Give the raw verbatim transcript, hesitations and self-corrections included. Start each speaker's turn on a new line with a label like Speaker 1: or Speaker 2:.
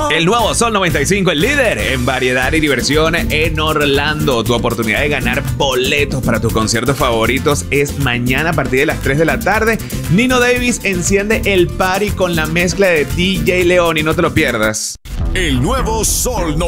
Speaker 1: El nuevo Sol noventa y cinco, el líder en variedad y diversión en Orlando. Tu oportunidad de ganar boletos para tus conciertos favoritos es mañana a partir de las tres de la tarde. Nino Davis enciende el party con la mezcla de D J León y no te lo pierdas.
Speaker 2: El nuevo Sol noventa y cinco.